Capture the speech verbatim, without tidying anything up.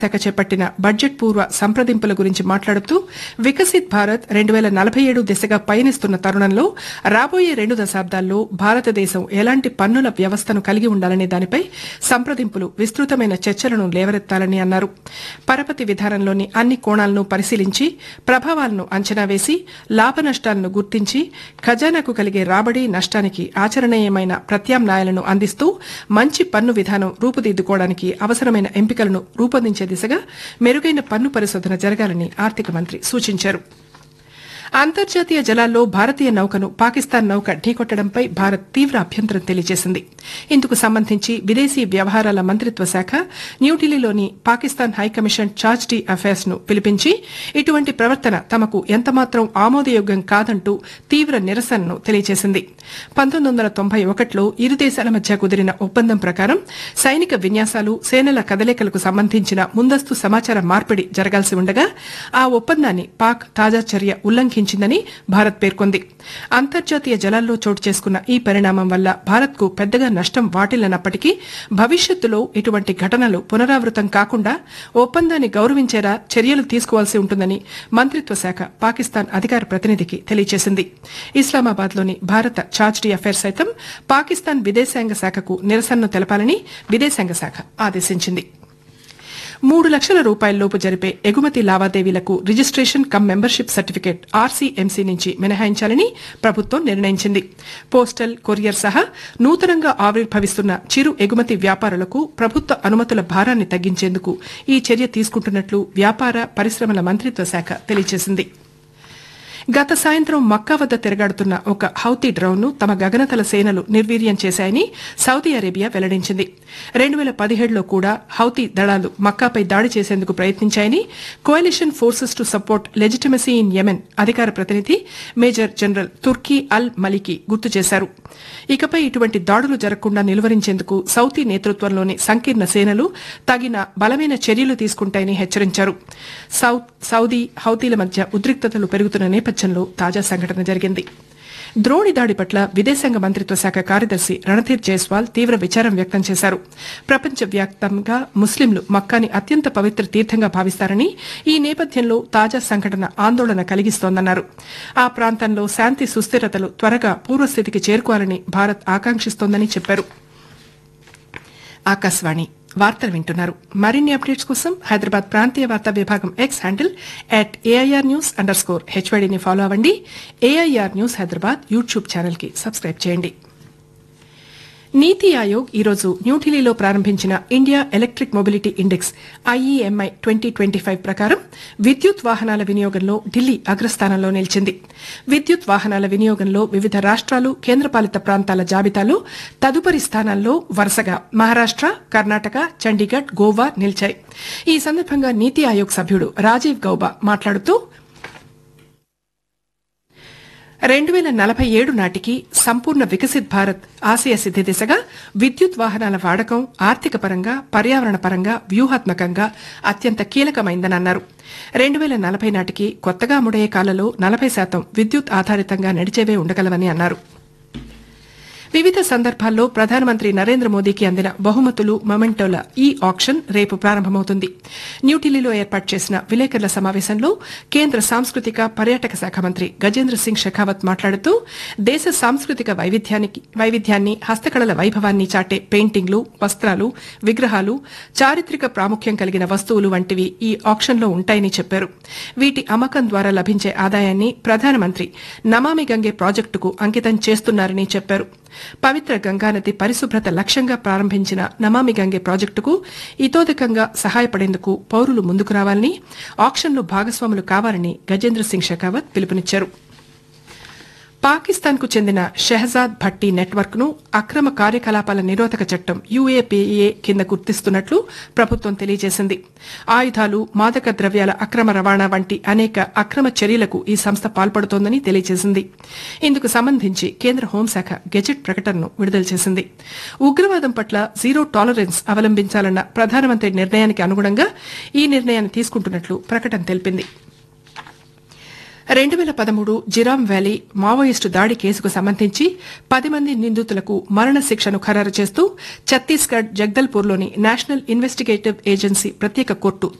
శాఖ చేపట్టిన బడ్జెట్ పూర్వ సంప్రదింపుల గురించి మాట్లాడుతూ వికసిత్ భారత్ రెండు పేల నలభై ఏడు దిశగా పయనిస్తున్న తరుణంలో రాబోయే రెండు దశాబ్దాల్లో భారతదేశం ఎలాంటి పన్నుల వ్యవస్థను కలిగి ఉండాలనే దానిపై సంప్రదింపులు విస్తృతమైన చర్చలను లేవనెత్తాలని అన్నారు. పరపతి విధానంలోని అన్ని కోణాలను పరిశీలించి ప్రభావాలను అంచనా వేసి లాభ నష్టాలను గుర్తించి ఖజానాకు కలిగే రాబడి నష్టానికి ఆచరణీయమైన ప్రత్యామ్నాయాలను అందిస్తూ మంచి పన్ను విధానం రూపుదిద్దుకోవడానికి అవసరమైన ఎంపికలను రూపొందించే దిశగా మెరుగైన పన్ను పరిశోధన జరగాలని ఆర్థిక మంత్రి సూచించారు. అంతర్జాతీయ జలాల్లో భారతీయ నౌకను పాకిస్తాన్ నౌక ఢీకొట్టడంపై భారత్ తీవ్ర అభ్యంతరం తెలియజేసింది. ఇందుకు సంబంధించి విదేశీ వ్యవహారాల మంత్రిత్వ శాఖ న్యూఢిల్లీలోని Pakistan high commission charge D affairs ను పిలిపించి ఇటువంటి ప్రవర్తన తమకు ఎంతమాత్రం ఆమోదయోగ్యం కాదంటూ తీవ్ర నిరసనను తెలియజేసింది. పంతొమ్మిది వందల తొంభై ఒకటిలో ఇరు దేశాల మధ్య కుదిరిన ఒప్పందం ప్రకారం సైనిక విన్యాసాలు సేనల కదలికలకు సంబంధించిన ముందస్తు సమాచార మార్పిడి జరగాల్సి ఉండగా ఆ ఒప్పందాన్ని పాక్ తాజా చర్య ఉల్లంఘించిందని భారత్ పేర్కొంది. అంతర్జాతీయ జలాల్లో చోటు చేసుకున్న ఈ పరిణామం వల్ల భారత్ కు పెద్దగా నష్టం వాటిల్లనప్పటికీ భవిష్యత్తులో ఇటువంటి ఘటనలు పునరావృతం కాకుండా ఒప్పందాన్ని గౌరవించేలా చర్యలు తీసుకోవాల్సి ఉంటుందని మంత్రిత్వ శాఖ పాకిస్తాన్ అధికార ప్రతినిధికి తెలియజేసింది. ఇస్లామాబాద్లోని భారత చార్జ్ డి అఫైర్స్ సైతం పాకిస్తాన్ విదేశాంగ శాఖకు నిరసనను తెలపాలని విదేశాంగ శాఖ ఆదేశించింది. మూడు లక్షల రూపాయలలోపు జరిపే ఎగుమతి లావాదేవీలకు registration come membership certificate RCMC నుంచి మినహాయించాలని ప్రభుత్వం నిర్ణయించింది. పోస్టల్, కొరియర్ సహా నూతనంగా ఆవిర్భవిస్తున్న చిరు ఎగుమతి వ్యాపారులకు ప్రభుత్వ అనుమతుల భారాన్ని తగ్గించేందుకు ఈ చర్య తీసుకుంటున్నట్లు వ్యాపార పరిశ్రమల మంత్రిత్వ శాఖ తెలియజేసింది. గత సాయంత్రం మక్కా వద్ద తిరగాడుతున్న ఒక హౌతీ డ్రోన్ ను తమ గగనతల సేనలు నిర్వీర్యం చేశాయని సౌదీ అరేబియా వెల్లడించింది. రెండు పేల పదిహేడులో కూడా హౌతీ దళాలు మక్కాపై దాడి చేసేందుకు ప్రయత్నించాయని coalition forces to support legitimacy in Yemen అధికార ప్రతినిధి మేజర్ జనరల్ తుర్కీ అల్ మలికి గుర్తు చేశారు. ఇకపై ఇటువంటి దాడులు జరగకుండా నిలువరించేందుకు సౌదీ నేతృత్వంలోని సంకీర్ణ సేనలు తగిన బలమైన చర్యలు తీసుకుంటాయని హెచ్చరించారు. సౌదీ హౌతీల మధ్య ఉద్రిక్తతలు పెరుగుతున్న నేపథ్యంలో తాజా సంఘటన జరిగింది. ద్రోణి దాడి పట్ల విదేశాంగ మంత్రిత్వ శాఖ కార్యదర్శి రణధీర్ జైస్వాల్ తీవ్ర విచారం వ్యక్తం చేశారు. ప్రపంచవ్యాప్తంగా ముస్లింలు మక్కాని అత్యంత పవిత్ర తీర్థంగా భావిస్తారని ఈ నేపథ్యంలో తాజా సంఘటన ఆందోళన కలిగిస్తోందన్నారు. ఆ ప్రాంతంలో శాంతి సుస్థిరతలు త్వరగా పూర్వస్థితికి చేరుకోవాలని భారత్ ఆకాంక్షిస్తోందని చెప్పారు. ఆకాశవాణి వార్తలు వింటున్నారు. మరిన్ని అప్డేట్స్ కోసం హైదరాబాద్ ప్రాంతీయ వార్తా విభాగం X handle at AIR news under score హెచ్వైడీని follow అవ్వండి. AIR news Hyderabad YouTube channel కి సబ్స్క్రైబ్ చేయండి. నీతి ఆయోగ్ ఈరోజు న్యూఢిల్లీలో ప్రారంభించిన India electric mobility index IEMI twenty twenty five ప్రకారం విద్యుత్ వాహనాల వినియోగంలో ఢిల్లీ అగ్రస్థానంలో నిలిచింది. విద్యుత్ వాహనాల వినియోగంలో వివిధ రాష్ట్రాలు, కేంద్రపాలిత ప్రాంతాల జాబితాలో తదుపరి స్థానాల్లో వరుసగా మహారాష్ట, కర్ణాటక, చండీగఢ్, గోవా నిలిచాయి. ఈ సందర్భంగా నీతి ఆయోగ్ సభ్యుడు రాజీవ్ గౌబా మాట్లాడుతూ రెండు పేల నలభై ఏడు నాటికి సంపూర్ణ వికసిత్ భారత్ ఆశయ సిద్ది దిశగా విద్యుత్ వాహనాల వాడకం ఆర్థిక పరంగా, పర్యావరణ పరంగా, వ్యూహాత్మకంగా అత్యంత కీలకమైందని అన్నారు. రెండు పేల నలభై నాటికి కొత్తగా అమ్ముడయ్యే కాలంలో నలభై శాతం విద్యుత్ ఆధారితంగా నడిచేవే ఉండగలవని అన్నారు. వివిధ సందర్భాల్లో ప్రధానమంత్రి నరేంద్ర మోదీకి అందిన బహుమతులు, మొమెంటోల ఈ ఆక్షన్ రేపు ప్రారంభమవుతుంది. న్యూఢిల్లీలో ఏర్పాటు చేసిన విలేకరుల సమావేశంలో కేంద్ర సాంస్కృతిక, పర్యాటక శాఖ మంత్రి గజేంద్ర సింగ్ షెకావత్ మాట్లాడుతూ దేశ సాంస్కృతిక వైవిధ్యాన్ని, హస్తకళల వైభవాన్ని చాటే పెయింటింగ్లు, వస్త్రాలు, విగ్రహాలు, చారిత్రక ప్రాముఖ్యం కలిగిన వస్తువులు వంటివి ఈ ఆక్షన్లో ఉంటాయని చెప్పారు. వీటి అమ్మకం ద్వారా లభించే ఆదాయాన్ని ప్రధానమంత్రి నమామి గంగే ప్రాజెక్టుకు అంకితం చేస్తున్నారని చెప్పారు. పవిత్ర గంగానది పరిశుభ్రత లక్ష్యంగా ప్రారంభించిన నమామి గంగే ప్రాజెక్టుకు ఇతోధికంగా సహాయపడేందుకు పౌరులు ముందుకు రావాలని, ఆక్షన్లో భాగస్వాములు కావాలని గజేంద్ర సింగ్ షెకావత్ పిలుపునిచ్చారు. పాకిస్తాన్ కు చెందిన షెహజాద్ భట్టి నెట్వర్క్ ను అక్రమ కార్యకలాపాల నిరోధక చట్టం యూఏపీఏ కింద గుర్తిస్తున్నట్లు ప్రభుత్వం తెలియజేసింది. ఆయుధాలు, మాదక ద్రవ్యాల అక్రమ రవాణా వంటి అనేక అక్రమ చర్యలకు ఈ సంస్థ పాల్పడుతోందని తెలియజేసింది. ఇందుకు సంబంధించి కేంద్ర హోంశాఖ గెజెట్ ప్రకటనను విడుదల చేసింది. ఉగ్రవాదం పట్ల జీరో టాలరెన్స్ అవలంబించాలన్న ప్రధానమంత్రి నిర్ణయానికి అనుగుణంగా ఈ నిర్ణయాన్ని తీసుకుంటున్నట్లు ప్రకటన తెలిపింది. రెండు పేల పదమూడు జిరామ్ వ్యాలీ మావోయిస్టు దాడి కేసుకు సంబంధించి పది మంది నిందితులకు మరణ శిక్షను ఖరారు చేస్తూ ఛత్తీస్గఢ్ జగ్దల్పూర్లోని నేషనల్ ఇన్వెస్టిగేటివ్ ఏజెన్సీ ప్రత్యేక కోర్టు